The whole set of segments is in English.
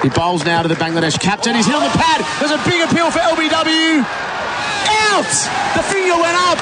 He bowls now to the Bangladesh captain. He's hit on the pad. There's a big appeal for LBW. Out! The finger went up.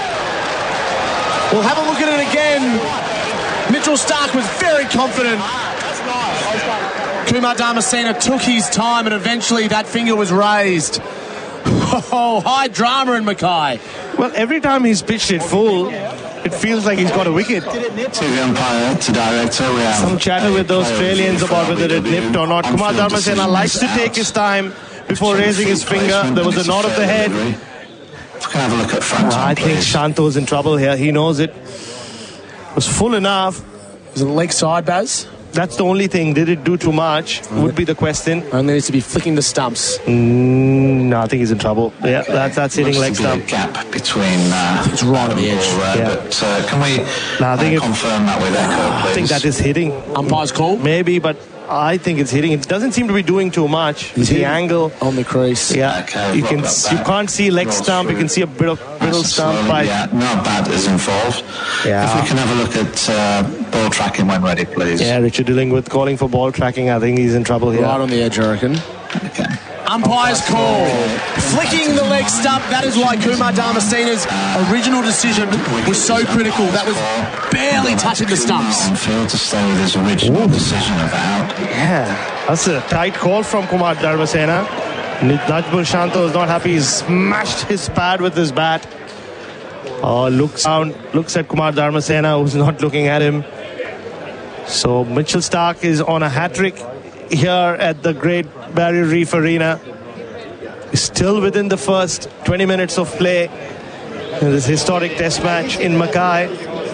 We'll have a look at it again. Mitchell Starc was very confident. Kumar Dharmasena took his time and eventually that finger was raised. Oh, high drama in Mackay. Well, every time he's pitched it full, it feels like he's got a wicket. To the umpire, to director, we have some chatter with the Australians about whether it nipped or not. Kumar Dharmasena likes to take his time before raising his finger. There was a nod of the head. If we can have a look at front. I think Shanto's in trouble here. He knows it. It was full enough. Was it leg side, Baz? That's the only thing. Did it do too much? Would be the question. Only needs to be flicking the stumps. No, I think he's in trouble. Yeah, that's hitting leg stump. A gap between. It's right on the edge. But can we confirm that with Echo, please? I think that is hitting. Umpire's call? Maybe, but I think it's hitting. It doesn't seem to be doing too much. The angle on the crease. Yeah, okay, you can't see leg stump. You can see a bit of middle stump. Yeah, no bad is involved. Yeah. If we can have a look at ball tracking when ready, please. Yeah, Richard Illingworth calling for ball tracking. I think he's in trouble here. Right on the edge, I reckon. Okay. Umpire's call. Flicking the leg stump. That is why Kumar Dharmasena's original decision was so critical. That was barely touching the stumps. On field to stay with his original decision of out. Yeah, that's a tight call from Kumar Dharmasena. Najmul Shanto is not happy. He's smashed his pad with his bat. Looks at Kumar Dharmasena, who's not looking at him. So Mitchell Starc is on a hat-trick here at the Great Barrier Reef Arena. He's still within the first 20 minutes of play in this historic test match in Mackay.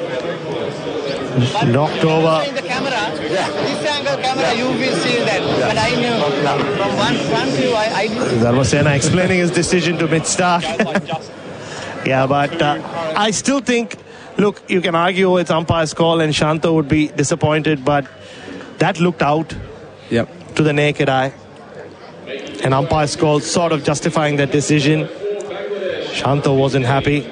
Knocked over. In the camera, this angle camera, you will see that. But I knew from one view, I didn't. Dharmasena explaining his decision to Mitch Starc. Yeah, but I still think, look, you can argue it's umpire's call and Shanto would be disappointed, but that looked out. Yep. To the naked eye. And umpire's call sort of justifying that decision. Shanto wasn't happy.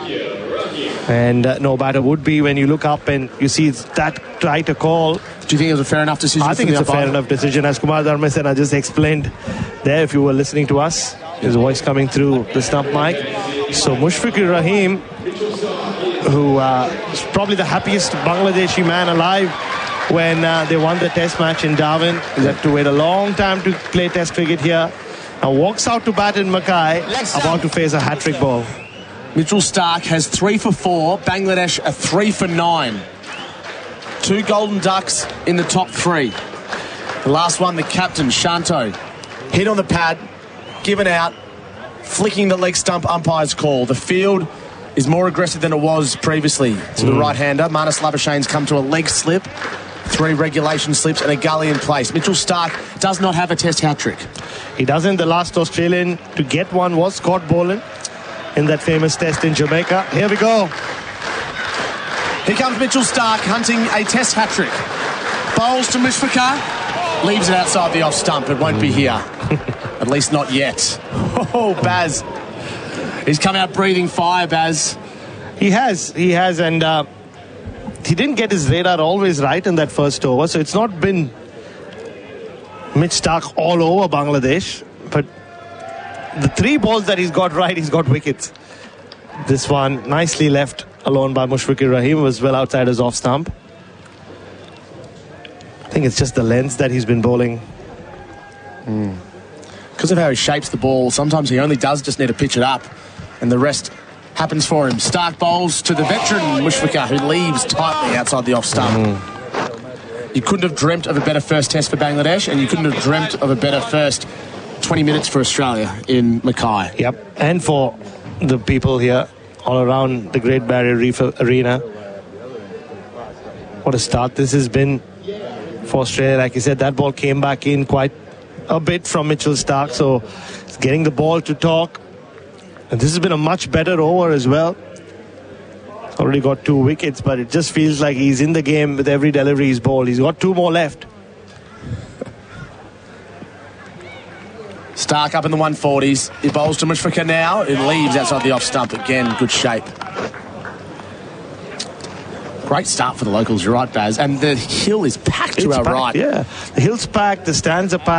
And no batter would be when you look up and you see it's that tight a call. Do you think it was a fair enough decision? I think it's a fair enough decision. As Kumar Dharmasena just explained there, if you were listening to us, his voice coming through the stump mic. So Mushfiqur Rahim, who is probably the happiest Bangladeshi man alive when they won the test match in Darwin. He had to wait a long time to play test cricket here. Now walks out to bat in Mackay, about to face a hat-trick ball. Mitchell Starc has 3 for 4. Bangladesh are 3 for 9. 2 golden ducks in the top 3. The last one, the captain, Shanto, hit on the pad, given out, flicking the leg stump, umpire's call. The field is more aggressive than it was previously to the right-hander. Marnus Labuschagne's come to a leg slip, 3 regulation slips and a gully in place. Mitchell Starc does not have a test hat-trick. He doesn't. The last Australian to get one was Scott Boland in that famous test in Jamaica. Here we go. Here comes Mitchell Starc hunting a test hat-trick. Bowls to Mushfiqur, leaves it outside the off stump. It won't be here. At least not yet. Oh, Baz. He's come out breathing fire, Baz. He has, and he didn't get his radar always right in that first over, so it's not been Mitch Starc all over Bangladesh, but the 3 balls that he's got right, he's got wickets. This one nicely left alone by Mushfiqur Rahim, was well outside his off stump. I think it's just the length that he's been bowling. Because of how he shapes the ball, sometimes he only does just need to pitch it up, and the rest happens for him. Starc bowls to the veteran Mushfiqur, who leaves tightly outside the off stump. You couldn't have dreamt of a better first test for Bangladesh, and you couldn't have dreamt of a better first 20 minutes for Australia in Mackay. Yep, and for the people here all around the Great Barrier Reef Arena. What a start this has been for Australia. Like you said, that ball came back in quite a bit from Mitchell Starc, so it's getting the ball to talk. And this has been a much better over as well. Already got 2 wickets, but it just feels like he's in the game with every delivery he's bowled. He's got 2 more left. Starc up in the 140s. He bowls to Mushfiqur now. It leaves outside the off stump. Again, good shape. Great start for the locals, you're right, Baz. And the hill is packed to our right. Yeah, the hill's packed, the stands are packed.